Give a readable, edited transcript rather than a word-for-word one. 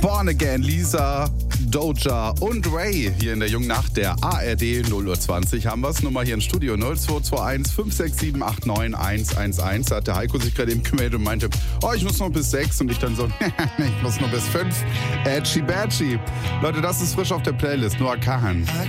Born Again, Lisa, Doja und Ray hier in der jungen Nacht der ARD 0:20 haben wir's. Nummer hier im Studio 0221 567 89 111. Da hat der Heiko sich gerade eben gemeldet und meinte, oh, ich muss noch bis 6 und ich dann so, ich muss nur bis 5. Edgy Badgy. Leute, das ist frisch auf der Playlist, Noah Kahan. I